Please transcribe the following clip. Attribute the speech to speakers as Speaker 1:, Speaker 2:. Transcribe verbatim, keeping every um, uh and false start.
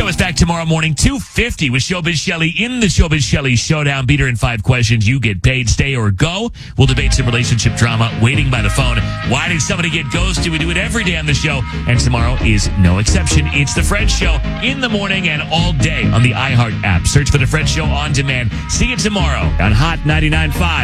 Speaker 1: Show is back tomorrow morning, two fifty with Showbiz Shelley in the Showbiz Shelley Showdown. Beat her in five questions. You get paid. Stay or go. We'll debate some relationship drama. Waiting by the phone. Why did somebody get ghosted? We do it every day on the show. And tomorrow is no exception. It's The Fred Show in the morning and all day on the iHeart app. Search for The Fred Show on demand. See you tomorrow on Hot ninety-nine point five.